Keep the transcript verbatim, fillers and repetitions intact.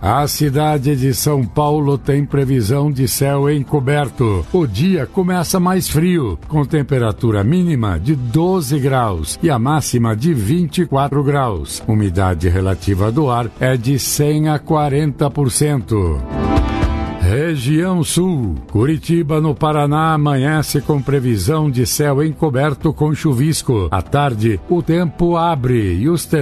A cidade de São Paulo tem previsão de céu encoberto. O dia começa mais frio, com temperatura mínima de doze graus e a máxima de vinte e quatro graus. Umidade relativa do ar é de cem a quarenta por cento. Região Sul. Curitiba, no Paraná, amanhece com previsão de céu encoberto com chuvisco. À tarde, o tempo abre e os